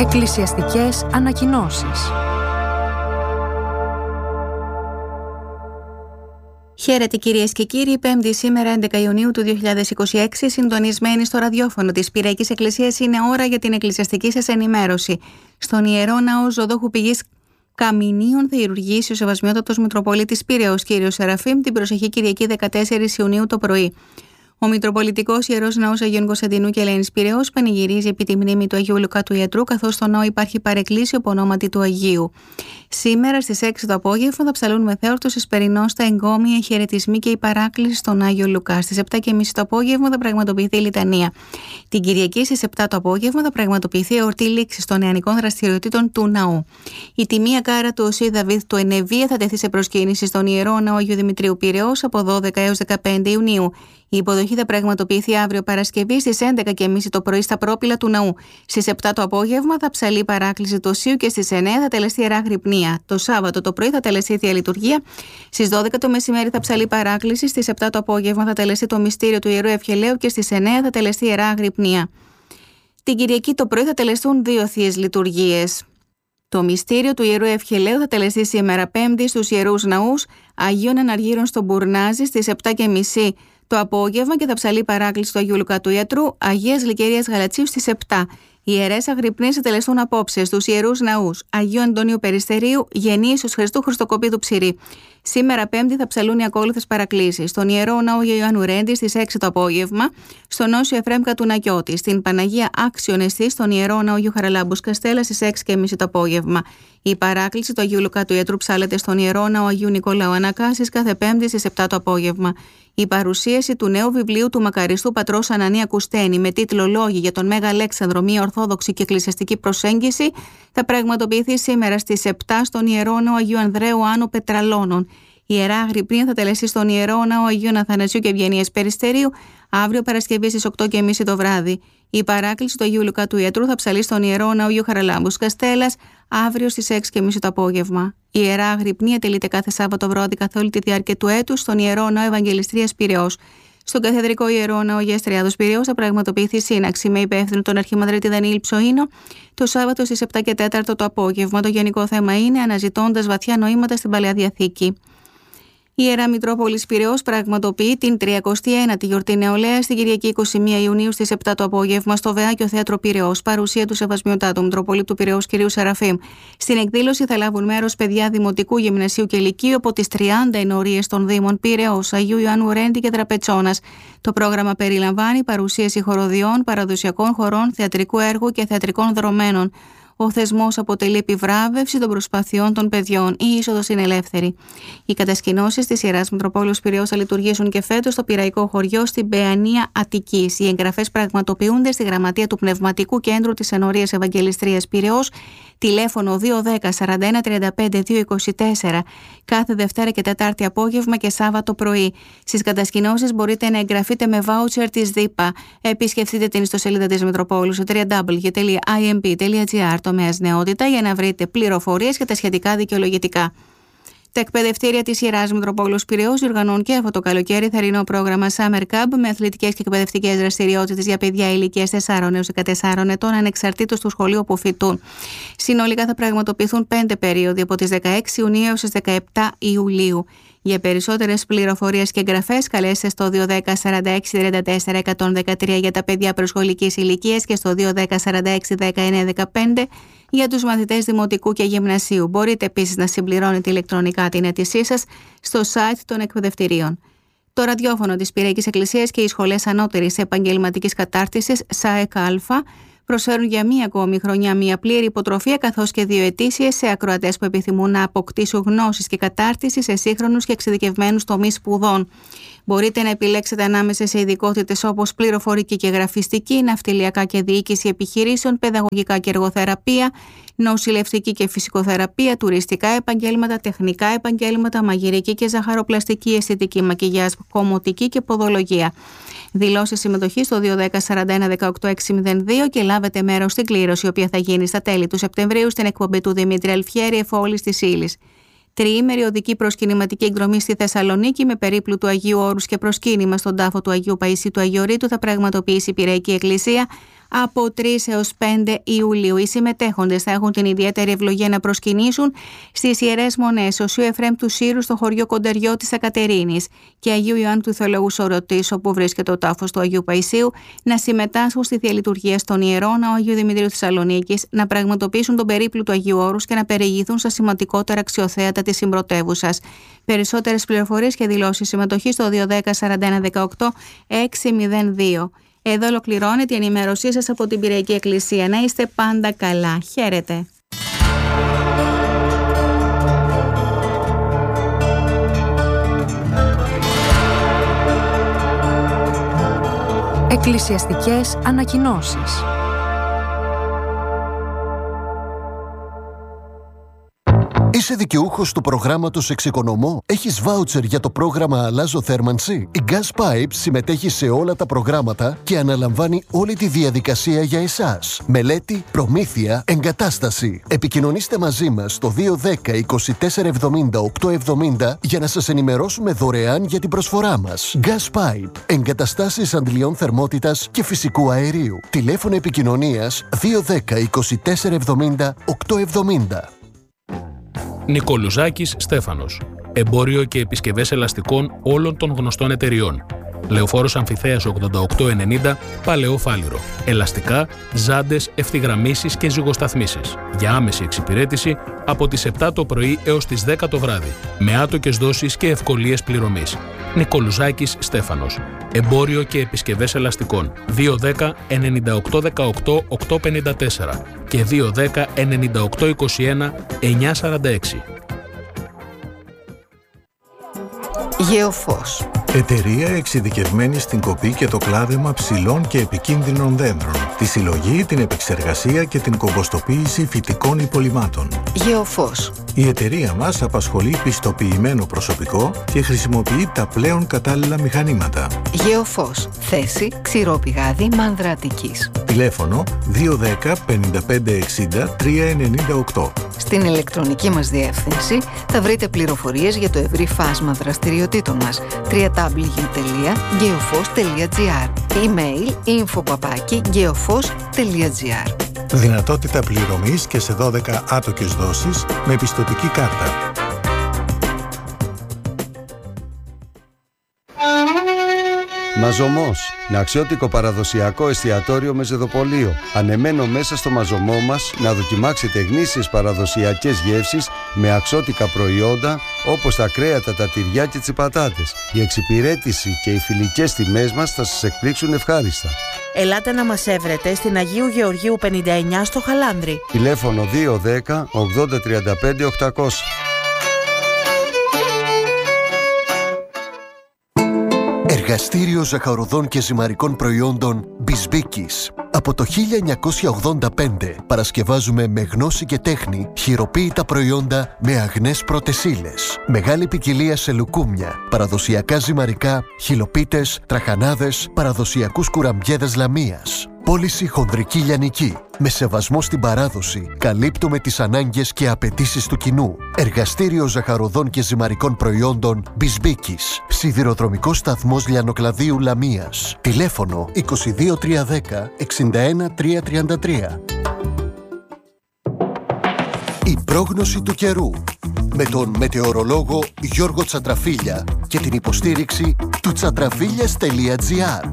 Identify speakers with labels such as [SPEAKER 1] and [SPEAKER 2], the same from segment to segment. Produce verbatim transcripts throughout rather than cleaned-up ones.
[SPEAKER 1] Εκκλησιαστικές ανακοινώσεις.
[SPEAKER 2] Χαίρετε κυρίες και κύριοι, Πέμπτη σήμερα έντεκα Ιουνίου του δύο χιλιάδες είκοσι έξι, συντονισμένοι στο ραδιόφωνο της Πυραϊκής Εκκλησίας, είναι ώρα για την εκκλησιαστική σας ενημέρωση. Στον Ιερό Ναό Ζωδόχου Πηγής Καμινίων θα ηουργήσει ο Σεβασμιότατος Μητροπολίτης Πειραιώς κύριος Σεραφείμ την προσεχή Κυριακή δεκατέσσερις Ιουνίου το πρωί. Ο Μητροπολιτικός Ιερός Ναός Αγίων Κωνσταντινού και Ελένης Πειραιώς πανηγυρίζει επί τη μνήμη του Αγίου Λουκά του Ιατρού, καθώς στο ναό υπάρχει παρεκκλήσιο από ονόματι του Αγίου. Σήμερα στις έξι το απόγευμα θα ψαλούν με θέορτο εσπερινό στα εγκόμια, οι χαιρετισμοί και η παράκληση στον Άγιο Λουκά. Στις επτά και μισή το απόγευμα θα πραγματοποιηθεί η λιτανία. Την Κυριακή στις επτά το απόγευμα θα πραγματοποιηθεί εορτή λήξης των νεανικών δραστηριοτήτων του ναού. Η τιμία κάρα του Οσί Δαβίδ του Ενεβία θα τεθεί σε προσκύνηση στον Ιερό Ναό Αγίου Δημητρίου Πειραιώς από δώδεκα έως δεκαπέντε Ιουνίου. Η υποδοχή θα πραγματοποιηθεί αύριο Παρασκευή στις έντεκα και μισή το πρωί στα πρόπυλα του ναού. Στις επτά το απόγευμα θα ψαλεί η παράκληση του Οσίου και στις εννέα θα τελεστεί ιερά γρυπνία. Το Σάββατο το πρωί θα τελεστεί η Θεία Λειτουργία. Στις δώδεκα το μεσημέρι θα ψαλεί η παράκληση. Στις επτά το απόγευμα θα τελεστεί το μυστήριο του Ιερού Ευχελαίου και στις εννέα θα τελεστεί ιερά γρυπνία. Την Κυριακή το πρωί θα τελεστούν δύο θείες λειτουργίες. Το μυστήριο του Ιερού Ευχελαίου θα τελεστεί σήμερα Πέμπτη στους Ιερούς Ναούς Αγίων Αναργύρων στο Μπουρνάζι στις επτά και μισή το απόγευμα και θα ψαλεί η παράκληση του Αγίου Λουκά του Ιατρού Αγίας Λυκερίας Γαλατσίου στις επτά. Οι ιερές αγρυπνίες θα τελεστούν απόψε στους Ιερούς Ναούς Αγίου Αντωνίου Περιστερίου Γεννήσεως Χριστού Χριστοκοπίδου Ψηρή. Σήμερα Πέμπτη θα ψαλούν οι ακόλουθες παρακλήσεις. Στον Ιερό Ναό Ιωάννου Ρέντη στις έξι το απόγευμα, στον Όσιο Εφραίμ Κατουνακιώτη, στην Παναγία Άξιον Εστί, στον Ιερό Ναό Αγίου Χαραλάμπους Καστέλα στις έξι και μισή το απόγευμα. Η παράκληση του Αγίου Λουκά του Ιατρού ψάλλεται στον Ιερό Ναό Αγίου Νικολάου Ανακάσης κάθε Πέμπτη στις επτά το απόγευμα. Η παρουσίαση του νέου βιβλίου του μακαριστού πατρός Ανανία Κουστένη με τίτλο «Λόγοι για τον Μέγα Αλέξανδρο, μια ορθόδοξη και εκκλησιαστική προσέγγιση» θα πραγματοποιηθεί σήμερα στις επτά στον Ιερό Ναό Αγίου Ανδρέου Άνω Πετραλώνων. Η ιερά αγρυπνία θα τελεστεί στον Ιερό Ναό Αγίου Αθανασίου και Ευγενίας Περιστερίου αύριο Παρασκευή στις οκτώ και μισή το βράδυ. Η παράκληση του Αγίου Λουκά του Ιατρού θα ψαλεί στον Ιερό Ναό Αγίου Χαραλάμπους Καστέλας αύριο στις έξι και μισή το απόγευμα. Η ιερά αγρυπνία τελείται κάθε Σάββατο βράδυ καθ' όλη τη διάρκεια του έτους στον Ιερό Ναό Ευαγγελιστρίας Πειραιώς. Στον Καθεδρικό Ιερό Ναό Αγίας Τριάδος Πειραιώς θα πραγματοποιηθεί σύναξη με υπεύθυνο τον Αρχιμανδρίτη Δανιήλ Ψωίνο το Σάββατο στις επτά και τέσσερα το απόγευμα. Το γενικό θέμα είναι αναζητώντας βαθιά νοήματα στην Παλαιά Διαθήκη. Η Ιερά Μητρόπολης Πειραιώς πραγματοποιεί την τριακοστή ένατη γιορτή νεολαίας την Κυριακή εικοστή πρώτη Ιουνίου στις επτά το απόγευμα στο Βεάκιο Θέατρο Πειραιώς. Παρουσία του Σεβασμιωτάτου Μητροπολίτου Πειραιώς κ. Σεραφείμ. Στην εκδήλωση θα λάβουν μέρος παιδιά δημοτικού, γυμνασίου και λυκείου από τις τριάντα ενορίες των Δήμων Πειραιώς, Αγίου Ιωάννου Ρέντη και Τραπετσόνας. Το πρόγραμμα περιλαμβάνει παρουσίαση χοροδιών, παραδοσιακών χορών, θεατρικού έργου και θεατρικών δρομένων. Ο θεσμός αποτελεί επιβράβευση των προσπαθειών των παιδιών. Η είσοδος είναι ελεύθερη. Οι κατασκηνώσεις της Ιεράς Μητροπόλεως Πειραιώς θα λειτουργήσουν και φέτος στο Πειραϊκό Χωριό στην Παιανία Αττικής. Οι εγγραφές πραγματοποιούνται στη Γραμματεία του Πνευματικού Κέντρου της Ενορίας Ευαγγελιστρίας Πειραιώς, τηλέφωνο δύο ένα μηδέν σαράντα ένα τριάντα πέντε διακόσια είκοσι τέσσερα, κάθε Δευτέρα και Τετάρτη απόγευμα και Σάββατο πρωί. Στις κατασκηνώσεις μπορείτε να εγγραφείτε με βάουτσερ της ΔΥΠΑ. Επισκεφτείτε την ιστοσελίδα της Μητροπόλεως στο double-u double-u double-u τελεία άι εμ πι τελεία τζι άρ τομέας νεότητα για να βρείτε πληροφορίες και τα σχετικά δικαιολογητικά. Τα εκπαιδευτήρια της Ιεράς Μητροπόλεως Πειραιώς διοργανώνουν και αυτό το καλοκαίρι θερινό πρόγραμμα Summer Camp με αθλητικές και εκπαιδευτικές δραστηριότητες για παιδιά ηλικίας τεσσάρων έως δεκατεσσάρων ετών ανεξαρτήτως του σχολείου όπου φοιτούν. Συνολικά θα πραγματοποιηθούν πέντε περίοδοι από τις δεκαέξι Ιουνίου έως τις δεκαεπτά Ιουλίου. Για περισσότερες πληροφορίες και εγγραφές καλέστε στο δύο ένα μηδέν σαράντα έξι τριάντα τέσσερα εκατόν δεκατρία για τα παιδιά προσχολικής ηλικίας και στο δύο ένα μηδέν σαράντα έξι δεκαεννέα δεκαπέντε για τους μαθητές δημοτικού και γυμνασίου. Μπορείτε επίσης να συμπληρώνετε ηλεκτρονικά την αίτησή σας στο site των εκπαιδευτηρίων. Το ραδιόφωνο της Πυραϊκής Εκκλησίας και οι σχολές ανώτερης επαγγελματικής κατάρτισης ΣΑΕΚΑ προσφέρουν για μία ακόμη χρονιά μία πλήρη υποτροφία καθώς και δύο ετήσιες σε ακροατές που επιθυμούν να αποκτήσουν γνώσεις και κατάρτιση σε σύγχρονους και εξειδικευμένους τομείς σπουδών. Μπορείτε να επιλέξετε ανάμεσα σε ειδικότητες όπως πληροφορική και γραφιστική, ναυτιλιακά και διοίκηση επιχειρήσεων, παιδαγωγικά και εργοθεραπεία, νοσηλευτική και φυσικοθεραπεία, τουριστικά επαγγέλματα, τεχνικά επαγγέλματα, μαγειρική και ζαχαροπλαστική, αισθητική μακιγιάζ, κομμωτική και ποδολογία. Δηλώσεις συμμετοχή στο δύο ένα μηδέν σαράντα ένα δεκαοκτώ έξι μηδέν δύο και λάβετε μέρος στην κλήρωση, η οποία θα γίνει στα τέλη του Σεπτεμβρίου στην εκπομπή του Δημήτρη Αλφιέρη Εφόλης της Ύλης. Τριήμερη οδική προσκυνηματική εκδρομή στη Θεσσαλονίκη με περίπλου Αγίου Όρους και προσκύνημα στον τάφο του Αγίου Παϊσίου του Αγιορείτου θα πραγματοποιήσει η Πυραϊκή Εκκλησία από τρεις έως πέντε Ιουλίου. Οι συμμετέχοντες θα έχουν την ιδιαίτερη ευλογία να προσκυνήσουν στις Ιερές Μονές Οσίου Εφραίμ του Σύρου στο χωριό Κοντεριό της Ακατερίνης και Αγίου Ιωάννου του Θεολογού Σωρωτής, όπου βρίσκεται ο τάφος του Αγίου Παϊσίου, να συμμετάσχουν στη Θεία Λειτουργία στον Ιερό Ναό Αγίου Δημητρίου Θεσσαλονίκης, να πραγματοποιήσουν τον περίπλου του Αγίου Όρους και να περιηγηθούν στα σημαντικότερα αξιοθέατα της συμπρωτεύουσας. Περισσότερες πληροφορίες και δηλώσεις συμμετοχής στο δύο ένα μηδέν σαράντα ένα δεκαοκτώ εξακόσια δύο. Εδώ ολοκληρώνεται η ενημέρωσή σας από την Πειραϊκή Εκκλησία. Να είστε πάντα καλά. Χαίρετε.
[SPEAKER 1] Εκκλησιαστικές ανακοινώσεις.
[SPEAKER 3] Είσαι δικαιούχος του προγράμματος Εξοικονομώ? Έχεις βάουτσερ για το πρόγραμμα Αλλάζω Θέρμανση? Η Gas Pipe συμμετέχει σε όλα τα προγράμματα και αναλαμβάνει όλη τη διαδικασία για εσάς. Μελέτη, προμήθεια, εγκατάσταση. Επικοινωνήστε μαζί μας στο δύο ένα μηδέν είκοσι τέσσερα εβδομήντα οκτακόσια εβδομήντα για να σας ενημερώσουμε δωρεάν για την προσφορά μας. Gas Pipe. Εγκαταστάσεις αντιλιών θερμότητας και φυσικού αερίου. Τηλέφωνο επικοινωνίας δύο ένα μηδέν είκοσι τέσσερα εβδομήντα οκτακόσια εβδομήντα.
[SPEAKER 4] Νικολουζάκης Στέφανος. Εμπόριο και επισκευές ελαστικών όλων των γνωστών εταιριών. Λεωφόρος Αμφιθέας ογδόντα οκτώ ενενήντα, Παλαιό Φάληρο. Ελαστικά, ζάντες, ευθυγραμμίσεις και ζυγοσταθμίσεις. Για άμεση εξυπηρέτηση από τις επτά το πρωί έως τις δέκα το βράδυ. Με άτοκες δόσεις και ευκολίες πληρωμής. Νικολουζάκης Στέφανος. Εμπόριο και επισκευές ελαστικών. δύο ένα μηδέν ενενήντα οκτώ δεκαοκτώ οκτακόσια πενήντα τέσσερα και δύο ένα μηδέν ενενήντα οκτώ είκοσι ένα εννιακόσια σαράντα έξι.
[SPEAKER 5] Γεωφός. Εταιρεία εξειδικευμένη στην κοπή και το κλάδεμα ψηλών και επικίνδυνων δέντρων, τη συλλογή, την επεξεργασία και την κομποστοποίηση φυτικών υπολειμμάτων. Γεωφός. Η εταιρεία μας απασχολεί πιστοποιημένο προσωπικό και χρησιμοποιεί τα πλέον κατάλληλα μηχανήματα. Γεωφός. Θέση Ξηρόπηγάδι Μάνδρα Αττικής. Τηλέφωνο δύο ένα μηδέν πενήντα πέντε εξήντα τρία ενενήντα οκτώ. Στην ηλεκτρονική μας διεύθυνση θα βρείτε πληροφορίες για το ευρύ φάσμα δραστηριοτήτων μας. double-u double-u double-u τελεία geofos τελεία gr. Email info παπάκι geofos τελεία gr. Δυνατότητα πληρωμής και σε δώδεκα άτοκες δόσεις με πιστωτική κάρτα.
[SPEAKER 6] Μαζωμός. Ναξιώτικο παραδοσιακό εστιατόριο με ζεδοπολείο. Ανεμένο μέσα στο μαζωμό μας να δοκιμάξετε γνήσιες παραδοσιακές γεύσεις με αξιώτικα προϊόντα όπως τα κρέατα, τα τυριά και τις πατάτες. Η εξυπηρέτηση και οι φιλικές τιμές μας θα σας εκπλήξουν ευχάριστα.
[SPEAKER 7] Ελάτε να μας έβρετε στην Αγίου Γεωργίου πενήντα εννιά στο Χαλάνδρι.
[SPEAKER 6] Τηλέφωνο δύο ένα μηδέν ογδόντα τριάντα πέντε οκτακόσια.
[SPEAKER 3] Εργαστήριο ζαχαροδών και ζυμαρικών προϊόντων Μπισμπίκης. Από το χίλια εννιακόσια ογδόντα πέντε παρασκευάζουμε με γνώση και τέχνη χειροποίητα προϊόντα με αγνές πρώτες ύλες. Μεγάλη ποικιλία σε λουκούμια, παραδοσιακά ζυμαρικά, χυλοπίτες, τραχανάδες, παραδοσιακούς κουραμπιέδες λαμίας. Πώληση χονδρική λιανική. Με σεβασμό στην παράδοση, καλύπτουμε τις ανάγκες και απαιτήσεις του κοινού. Εργαστήριο ζαχαροδών και ζυμαρικών προϊόντων Μπισμπίκης. Σιδηροδρομικός σταθμός Λιανοκλαδίου Λαμίας. Τηλέφωνο είκοσι δύο τριακόσια δέκα εξήντα ένα τριακόσια τριάντα τρία. Η πρόγνωση του καιρού. Με τον μετεωρολόγο Γιώργο Τσαντραφίλια και την υποστήριξη του τσαντραφίλιας τελεία gr.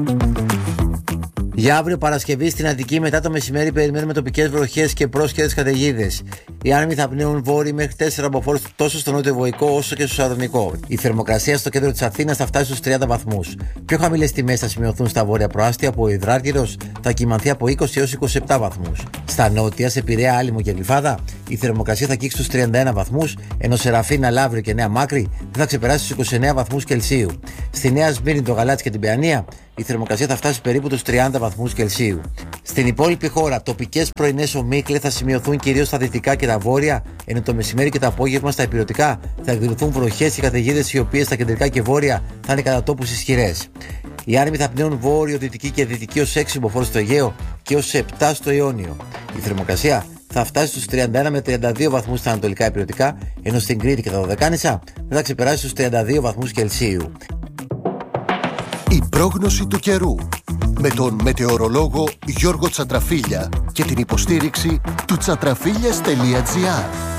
[SPEAKER 8] Για αύριο Παρασκευή στην Αττική μετά το μεσημέρι περιμένουμε τοπικές βροχές και πρόσχερες καταιγίδες. Οι άνεμοι θα πνέουν βόρειοι μέχρι τέσσερα μποφόρ τόσο στο νότιο-βορεικό όσο και στο ανατολικό. Η θερμοκρασία στο κέντρο της Αθήνας θα φτάσει στους τριάντα βαθμούς. Πιο χαμηλές τιμές θα σημειωθούν στα βόρεια προάστια, που ο Υδράργυρος θα κυμανθεί από είκοσι έως είκοσι επτά βαθμούς. Στα νότια, σε Πειραιά, Άλυμο και Γλυφάδα, η θερμοκρασία θα αγγίξει στους τριάντα ένα βαθμούς, ενώ σε Ραφίνα, Λαύριο και Νέα Μάκρη δεν θα ξεπεράσει στους είκοσι εννέα βαθμούς Κελσίου. Στη Νέα Σμύρνη, το Γαλάτσι και την Παιανία, η θερμοκρασία θα φτάσει περίπου τους τριάντα βαθμούς Κελσίου. Στην υπόλοιπη χώρα, τοπικές πρωινές ομίχλες θα σημειωθούν κυρίως στα δυτικά και τα βόρεια, ενώ το μεσημέρι και το απόγευμα στα ηπειρωτικά θα εκδηλωθούν βροχές και καταιγίδες, οι οποίες στα κεντρικά και βόρεια θα είναι κατά τόπους ισχυρές. Οι άνεμοι θα πνέουν βόρειο, δυτική και δυτική ως έξι μποφόρ στο Αιγαίο και ως επτά στο Ιόνιο. Η θερμοκρασία θα φτάσει στους τριάντα ένα με τριάντα δύο βαθμούς στα ανατολικά ηπειρωτικά, ενώ στην Κρήτη και τα Δωδεκάνησα δεν θα ξεπεράσει στους τριάντα δύο βαθμούς Κελσίου.
[SPEAKER 3] Η πρόγνωση του καιρού. με τον μετεωρολόγο Γιώργο Τσαντραφίλια και την υποστήριξη του τσαντραφίλιας τελεία τζι άρ.